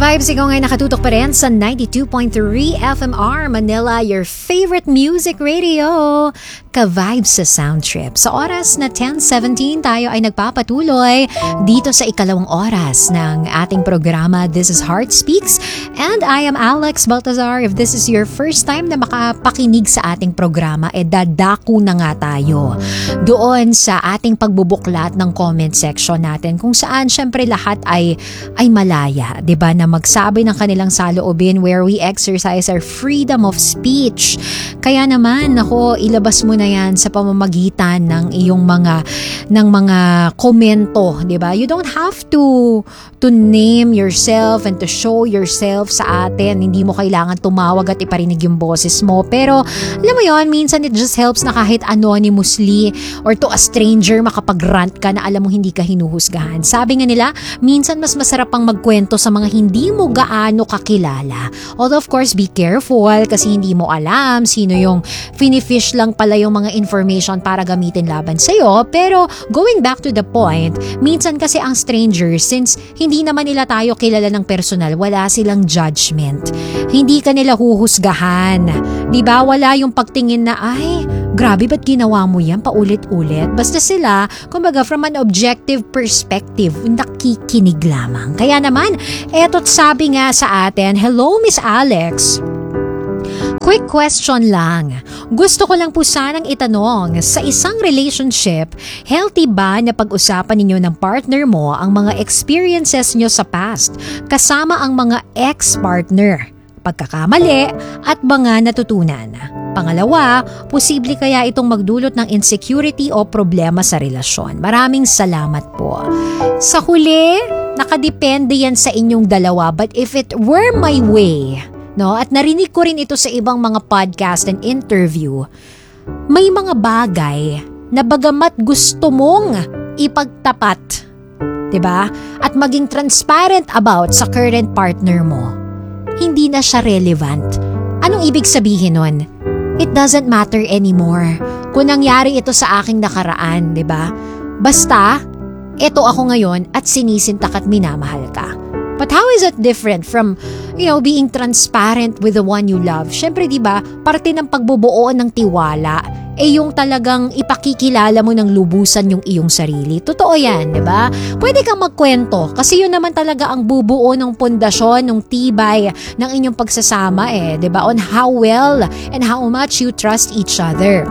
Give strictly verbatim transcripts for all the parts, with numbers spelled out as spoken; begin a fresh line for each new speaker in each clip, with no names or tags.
Ka-vibes, ikaw ngayon nakatutok pa rin sa ninety-two point three F M R Manila, your favorite music radio. Ka-vibes sa Sound Trip. Sa oras na ten seventeen, tayo ay nagpapatuloy dito sa ikalawang oras ng ating programa. This is Heart Speaks and I am Alex Baltazar. If this is your first time na makapakinig sa ating programa, eh dadako na nga tayo doon sa ating pagbubuklat ng comment section natin kung saan syempre lahat ay, ay malaya, diba? Na magsabi ng kanilang saloobin where we exercise our freedom of speech. Kaya naman, ako, ilabas mo na yan sa pamamagitan ng iyong mga ng mga komento, 'di ba? You don't have to to name yourself and to show yourself sa atin. Hindi mo kailangan tumawag at iparinig yung boses mo. Pero alam mo 'yon, minsan it just helps na kahit anonymously or to a stranger makapag-rant ka na alam mo hindi ka hinuhusgahan. Sabi nga nila, minsan mas masarap pang magkwento sa mga hindi mo gaano kakilala. Although of course, be careful kasi hindi mo alam sino yung finifish lang pala yung mga information para gamitin laban sa'yo. Pero going back to the point, minsan kasi ang strangers, since hindi naman nila tayo kilala ng personal, wala silang judgment. Hindi ka nila huhusgahan. Diba? Wala yung pagtingin na, ay, grabe ba't ginawa mo yan paulit-ulit? Basta sila, kumbaga from an objective perspective, nakikinig lamang. Kaya naman, eto't sabi nga sa atin, hello Miss Alex. Quick question lang. Gusto ko lang po sanang itanong, sa isang relationship, healthy ba na pag-usapan ninyo ng partner mo ang mga experiences nyo sa past, kasama ang mga ex-partner, pagkakamali at mga natutunan? Pangalawa, posible kaya itong magdulot ng insecurity o problema sa relasyon? Maraming salamat po. Sa huli, nakadepende yan sa inyong dalawa, but if it were my way, no, at narinig ko rin ito sa ibang mga podcast and interview, may mga bagay na bagamat gusto mong ipagtapat, 'di ba? At maging transparent about sa current partner mo, hindi na siya relevant. Anong ibig sabihin nun? It doesn't matter anymore kung nangyari ito sa aking nakaraan, 'di ba? Basta, eto ako ngayon at sinisintak at minamahal ka. But how is it different from, you know, being transparent with the one you love? Syempre, di ba, parte ng pagbubuo ng tiwala eh yung talagang ipakikilala mo ng lubusan yung iyong sarili. Totoo yan, di ba? Pwede kang magkwento kasi yun naman talaga ang bubuo ng pundasyon, ng tibay ng inyong pagsasama eh, di ba? On how well and how much you trust each other.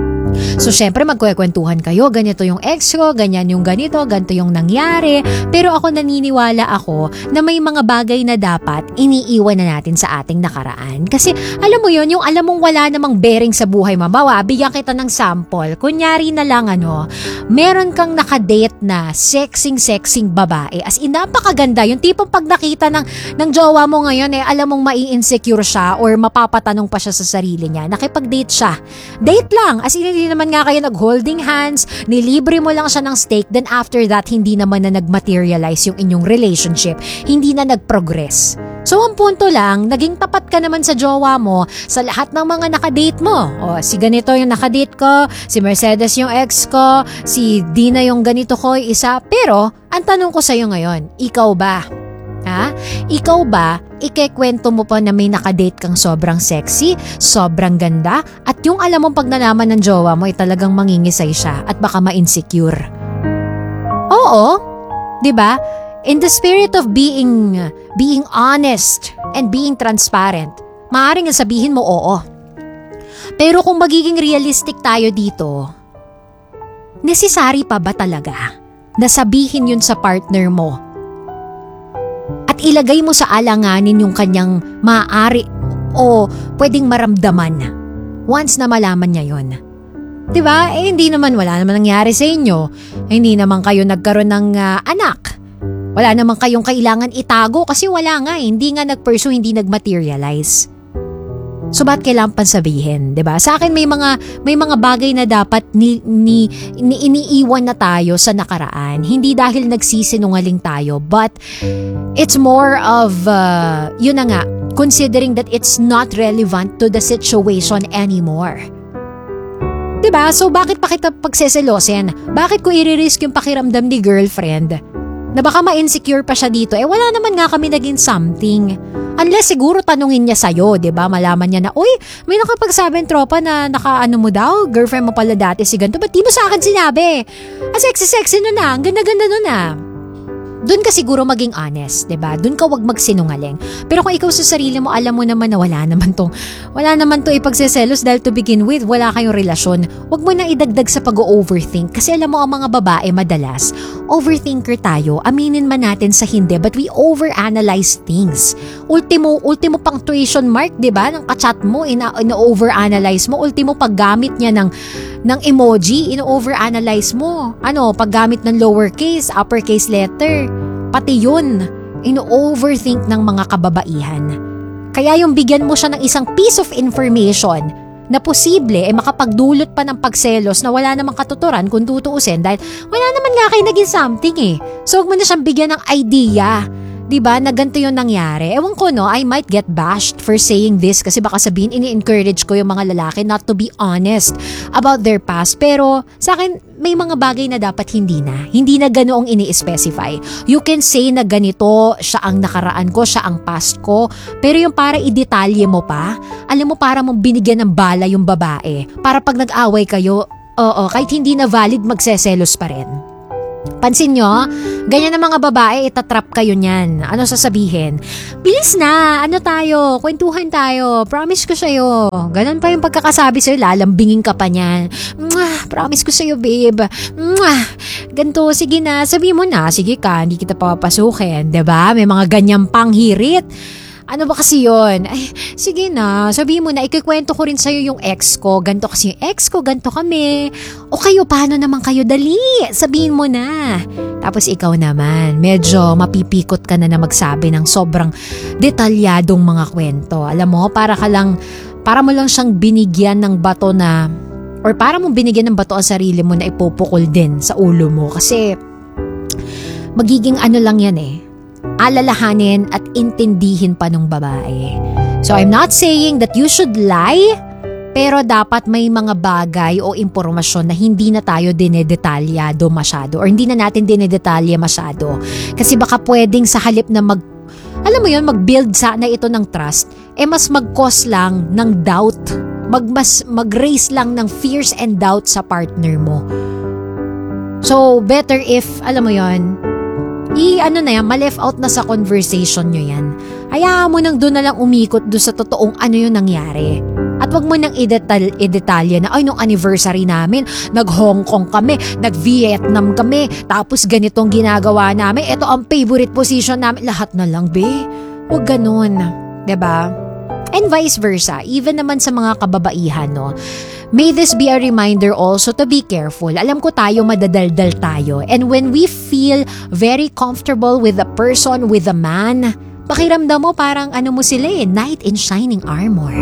So syempre magkwekwentuhan kayo, ganito yung ex ko, ganyan yung ganito, ganito yung nangyari. Pero ako naniniwala ako na may mga bagay na dapat iniiwan na natin sa ating nakaraan. Kasi alam mo yun, yung alam mong wala namang bearing sa buhay mo. Bawa, bigyan kita ng sample. Kunyari na lang ano, meron kang nakadate na sexing-sexing babae. As in, napakaganda. Yung tipong pag nakita ng, ng jowa mo ngayon, eh, alam mong mai-insecure siya or mapapatanong pa siya sa sarili niya. Nakipag-date siya. Date lang. As in, hindi naman nga kayo nag-holding hands, nilibre mo lang siya ng steak, then after that, hindi naman na nag-materialize yung inyong relationship. Hindi na nag-progress. So, ang punto lang, naging tapat ka naman sa jowa mo sa lahat ng mga nakadate mo. O, si ganito yung nakadate ko, si Mercedes yung ex ko, si Dina yung ganito ko, isa. Pero, ang tanong ko sa'yo ngayon, ikaw ba? Ha? Ikaw ba, ikekwento mo pa na may nakadate kang sobrang sexy, sobrang ganda, at yung alam mong pag nalaman ng jowa mo ay talagang mangingisay siya at baka ma-insecure? Oo, 'di ba? In the spirit of being being honest and being transparent, maaaring sabihin mo oo. Pero kung magiging realistic tayo dito, necessary pa ba talaga na sabihin yun sa partner mo? At ilagay mo sa alanganin yung kanyang maaari o pwedeng maramdaman once na malaman niya yun. Diba? Eh hindi naman, wala naman nangyari sa inyo. Eh, hindi naman kayo nagkaroon ng uh, anak. Wala naman kayong kailangan itago kasi wala nga eh. Hindi nga nag-pursue, hindi nag-materialize. So ba't kailangan pang sabihin, 'di ba? Sa akin may mga may mga bagay na dapat ni, ni, ni iniiwan na tayo sa nakaraan. Hindi dahil nagsisinungaling tayo, but it's more of uh, yun na nga, considering that it's not relevant to the situation anymore. 'Di ba? So bakit pa kita pagseselosin? Bakit ko i-risk yung pakiramdam ni girlfriend? Na baka ma-insecure pa siya dito. Eh wala naman nga kami naging something. Unless siguro tanungin niya sa'yo, di ba? Malaman niya na, uy, may nakapagsabing tropa na nakaano mo daw, girlfriend mo pala dati si ganito. Ba't di mo sa akin sinabi? Ah, sexy-sexy nun na. Ang ganda-ganda nun na. Doon ka siguro maging honest, 'di ba? Doon ka wag magsinungaling. Pero kung ikaw sa sarili mo, alam mo naman na wala naman tong wala naman to ipagseselos dahil to begin with, wala kayong relasyon. Wag mo na idagdag sa pag-overthink kasi alam mo ang mga babae madalas, overthinker tayo. Aminin man natin sa hindi, but we overanalyze things. Ultimo, ultimo punctuation mark, 'di ba? Ng ka-chat mo, ina, ina-overanalyze mo. Ultimo paggamit niya ng ng emoji, ino-overanalyze mo. Ano, paggamit ng lowercase, uppercase letter. Pati yun, ino-overthink ng mga kababaihan. Kaya yung bigyan mo siya ng isang piece of information na posible eh makapagdulot pa ng pagselos na wala namang katuturan kung tutuusin dahil wala naman nga kayo naging something eh. So huwag mo na siyang bigyan ng idea. Diba, na ganito yung nangyari. Ewan ko no, I might get bashed for saying this kasi baka sabihin, ini-encourage ko yung mga lalaki not to be honest about their past. Pero sa akin, may mga bagay na dapat hindi na. Hindi na ganoong ini-specify. You can say na ganito, siya ang nakaraan ko, siya ang past ko. Pero yung para i-detalye mo pa, alam mo para mong binigyan ng bala yung babae. Para pag nag-away kayo, oo, kahit hindi na valid, magseselos pa rin. Pansin nyo, ganyan ang mga babae, itatrap kayo niyan. Ano sasabihin? Bilis na, ano tayo, kwentuhan tayo, promise ko sa'yo. Ganon pa yung pagkakasabi sa'yo, lalambingin ka pa niyan. Mwah, promise ko sa'yo, babe. Mwah, ganito, sige na, sabi mo na, sige ka, hindi kita papapasukin. Diba? May mga ganyang panghirit. Ano ba kasi yun? Ay, sige na, sabihin mo na, ikikwento ko rin sa'yo yung ex ko. Ganto kasi yung ex ko, ganto kami. O kayo, paano naman kayo? Dali, sabihin mo na. Tapos ikaw naman, medyo mapipikot ka na na magsabi ng sobrang detalyadong mga kwento. Alam mo, para ka lang, para mo lang siyang binigyan ng bato na, or para mong binigyan ng bato ang sarili mo na ipupukol din sa ulo mo. Kasi, magiging ano lang yan eh. Alalahanin at intindihin pa ng babae. So I'm not saying that you should lie, pero dapat may mga bagay o impormasyon na hindi na tayo dinedetalyado masyado or hindi na natin dinedetalye masyado. Kasi baka pwedeng sa halip na mag, alam mo yun, mag-build sana ito ng trust, eh mas mag-cause lang ng doubt, mag, mas, mag-raise lang ng fears and doubt sa partner mo. So better if, alam mo yun, I-ano na yan, ma-left out na sa conversation nyo yan. Hayaan mo nang doon na lang umikot doon sa totoong ano yung nangyari. At wag mo nang idetal, idetalye na, ay, nung anniversary namin, nag-Hong Kong kami, nag-Vietnam kami, tapos ganitong ginagawa namin, ito ang favorite position namin, lahat na lang, be. Wag ganun. Diba? And vice versa, even naman sa mga kababaihan, no? May this be a reminder also to be careful. Alam ko tayo madadaldal tayo. And when we feel very comfortable with the person, with the man, pakiramdam mo parang ano mo sila eh, knight in shining armor.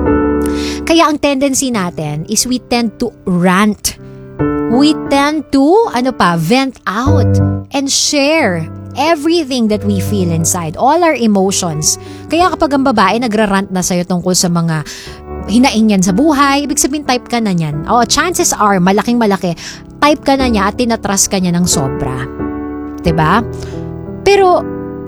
Kaya ang tendency natin is we tend to rant. We tend to, ano pa, vent out and share everything that we feel inside, all our emotions. Kaya kapag ang babae nagrarant na sa'yo tungkol sa mga hinaing yan sa buhay, ibig sabihin type ka na niyan. O, chances are, malaking malaki, type ka na niya at tinatras ka niya ng sobra. Diba? Pero,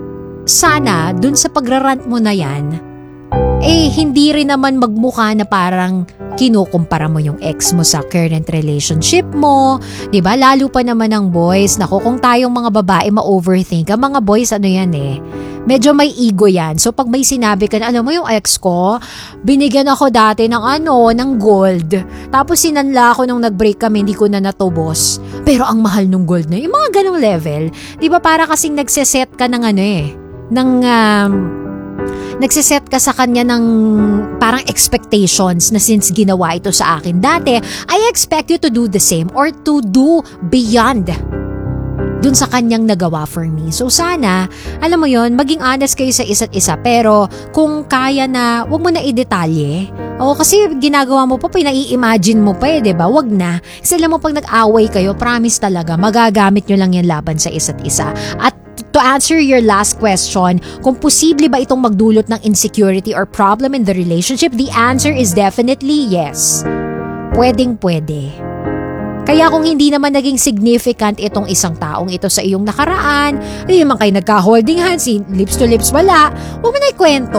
sana, dun sa pagrarant mo na yan, eh, hindi rin naman magmukha na parang kinukumpara mo yung ex mo sa current relationship mo. Diba? Lalo pa naman ang boys. Naku, kung tayong mga babae ma-overthink, ang mga boys, ano yan eh, medyo may ego yan. So pag may sinabi ka na, alam mo yung ex ko, binigyan ako dati ng ano, ng gold. Tapos sinanla ako nung nag-break kami, hindi ko na natubos. Pero ang mahal nung gold na, yung mga ganong level. Di ba para kasing nagseset ka ng ano eh, ng, um, nagsiset ka sa kanya ng parang expectations na since ginawa ito sa akin dati, I expect you to do the same or to do beyond dun sa kanyang nagawa for me. So sana, alam mo yon, maging honest kayo sa isa't isa, pero kung kaya na, wag mo na i-detalye. O kasi ginagawa mo pa, pinai-imagine mo pa eh, diba? Wag na. Kasi alam mo, pag nag-away kayo, promise talaga, magagamit nyo lang yan laban sa isa't isa. At to answer your last question, kung posible ba itong magdulot ng insecurity or problem in the relationship, the answer is definitely yes. Pwedeng pwede. Kaya kung hindi naman naging significant itong isang taong ito sa iyong nakaraan, hindi naman kayo nagka-holding hands, lips to lips wala, huwag mo na ikwento.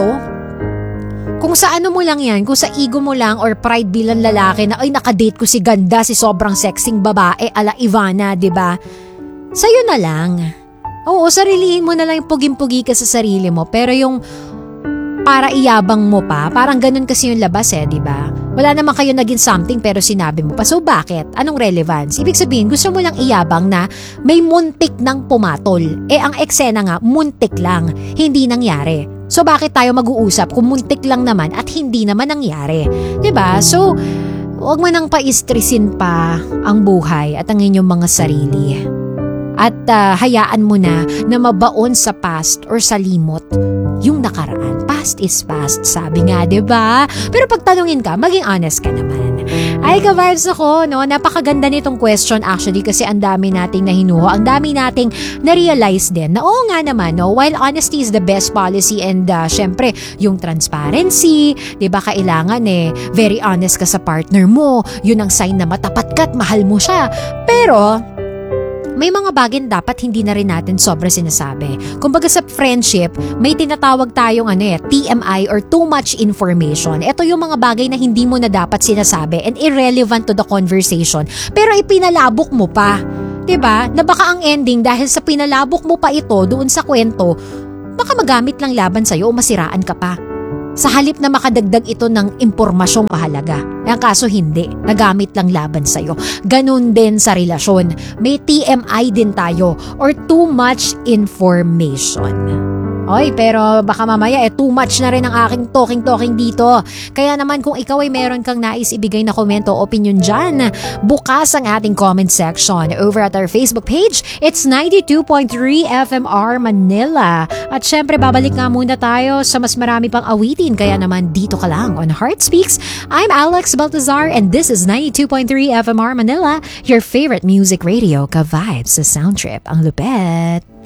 Kung sa ano mo lang yan, kung sa ego mo lang or pride bilang lalaki na ay nakadate ko si ganda, si sobrang sexing babae ala Ivana, diba? Sa'yo na lang. Oo, sarilihin mo na lang yung puging-pugi ka sa sarili mo, pero yung para iyabang mo pa, parang ganun kasi yung labas eh, diba? Wala naman kayo naging something pero sinabi mo pa. So bakit? Anong relevance? Ibig sabihin, gusto mo lang iyabang na may muntik ng pumatol. Eh ang eksena nga, muntik lang, hindi nangyari. So bakit tayo mag-uusap kung muntik lang naman at hindi naman nangyari? Diba? So, huwag mo nang paistresin pa ang buhay at ang inyong mga sarili. At uh, hayaan mo na na mabaon sa past or sa limot yung nakaraan. Past is past, sabi nga, diba? Pero pag tanungin ka, maging honest ka naman. Ay, ka-vibes ako, no? Napakaganda nitong question actually kasi ang dami nating nahinuho, ang dami nating na-realize din na oo nga naman, no? While honesty is the best policy and uh, syempre, yung transparency, diba, kailangan eh, very honest ka sa partner mo, yun ang sign na matapat ka at mahal mo siya. Pero, may mga bagay na dapat hindi na rin natin sobra sinasabi. Kumbaga sa friendship, may tinatawag tayong ano eh, T M I or too much information. Ito yung mga bagay na hindi mo na dapat sinasabi and irrelevant to the conversation. Pero ipinalabok mo pa. 'Di ba? Na baka ang ending dahil sa pinalabok mo pa ito doon sa kwento, baka magamit lang laban sa'yo o masiraan ka pa. Sa halip na makadagdag ito ng impormasyong mahalaga. Ang kaso hindi, nagamit lang laban sa'yo. Ganun din sa relasyon. May T M I din tayo or too much information. Oy, pero baka mamaya eh too much na rin ang aking talking-talking dito. Kaya naman kung ikaw ay meron kang nais ibigay na komento o opinion dyan, bukas ang ating comment section over at our Facebook page. It's ninety-two point three F M R Manila. At syempre babalik nga muna tayo sa mas marami pang awitin. Kaya naman dito ka lang on Heart Speaks. I'm Alex Baltazar and this is ninety-two point three F M R Manila, your favorite music radio, ka-vibes sa Sound Trip. Ang lupet!